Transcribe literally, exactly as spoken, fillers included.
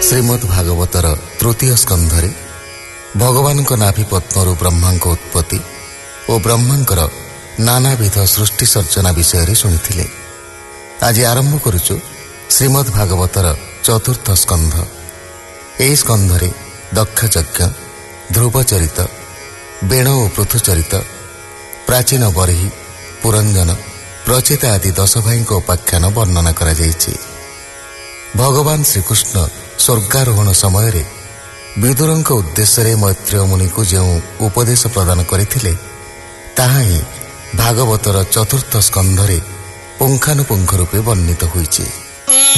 ଶ୍ରୀମଦ୍ ଭାଗବତର ତୃତୀୟ ସ୍କନ୍ଧରେ ଭଗବାନଙ୍କ ନାଭି ପଦ୍ମରୁ ବ୍ରହ୍ମାଙ୍କ ଉତ୍ପତ୍ତି ଓ ବ୍ରହ୍ମାଙ୍କର ନାନାବିଧ ସୃଷ୍ଟି ସର୍ଜନା ବିଷୟରେ ଶୁଣିଥିଲେ। ଆଜି ଆରମ୍ଭ କରୁଛୁ ଶ୍ରୀମଦ୍ ଭାଗବତର ଚତୁର୍ଥ ସ୍କନ୍ଧ। ଏହି ସ୍କନ୍ଧରେ ଦକ୍ଷଯଜ୍ଞ, ଧ୍ରୁବଚରିତ, ବେଣ ଓ ପୃଥୁଚରିତ, ପ୍ରାଚୀନ ବରହି, ପୁରଞ୍ଜନ, ପ୍ରଚେତା ଆଦି ଦଶ ଭାଇଙ୍କ ଉପାଖ୍ୟାନ ବର୍ଣ୍ଣନା କରାଯାଇଛି। ଭଗବାନ ଶ୍ରୀକୃଷ୍ଣ ସ୍ୱର୍ଗାରୋହଣ ସମୟରେ ବିଦୁରଙ୍କ ଉଦ୍ଦେଶ୍ୟରେ ମୈତ୍ରେୟ ମୁନିକୁ ଯେଉଁ ଉପଦେଶ ପ୍ରଦାନ କରିଥିଲେ, ତାହା ହିଁ ଭାଗବତର ଚତୁର୍ଥ ସ୍କନ୍ଧରେ ପୁଙ୍ଖାନୁପୁଙ୍ଖ ରୂପେ ବର୍ଣ୍ଣିତ ହୋଇଛି।